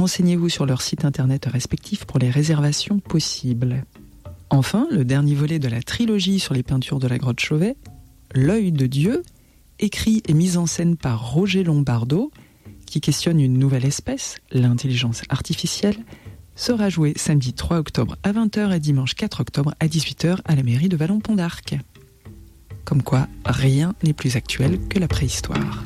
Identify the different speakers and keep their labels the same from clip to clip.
Speaker 1: Renseignez-vous sur leur site internet respectif pour les réservations possibles. Enfin, le dernier volet de la trilogie sur les peintures de la grotte Chauvet, L'œil de Dieu, écrit et mis en scène par Roger Lombardo, qui questionne une nouvelle espèce, l'intelligence artificielle, sera joué samedi 3 octobre à 20h et dimanche 4 octobre à 18h à la mairie de Vallon-Pont d'Arc. Comme quoi, rien n'est plus actuel que la préhistoire.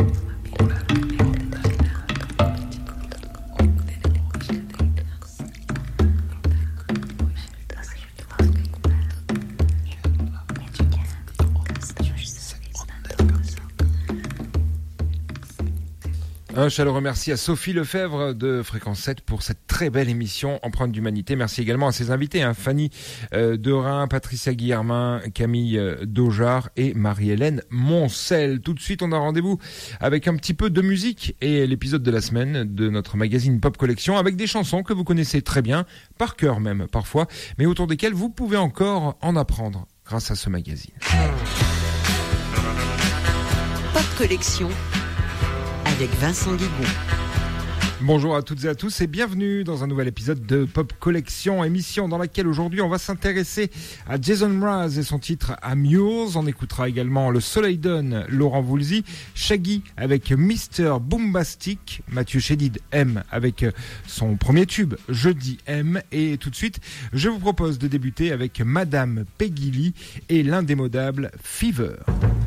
Speaker 2: Un chaleureux merci à Sophie Lefebvre de Fréquence 7 pour cette très belle émission Empreinte d'Humanité. Merci également à ses invités, Fanny Derain, Patricia Guillermin, Camille Daujar et Marie-Hélène Moncel. Tout de suite, on a rendez-vous avec un petit peu de musique et l'épisode de la semaine de notre magazine Pop Collection avec des chansons que vous connaissez très bien, par cœur même parfois, mais autour desquelles vous pouvez encore en apprendre grâce à ce magazine.
Speaker 3: Pop Collection avec Vincent Guigon.
Speaker 2: Bonjour à toutes et à tous et bienvenue dans un nouvel épisode de Pop Collection, émission dans laquelle aujourd'hui on va s'intéresser à Jason Mraz et son titre Amures. On écoutera également Le Soleil donne, Laurent Voulzy, Shaggy avec Mr Boombastic, Mathieu Chédid M avec son premier tube Jeudi M, et tout de suite je vous propose de débuter avec Madame Peggy Lee et l'indémodable Fever.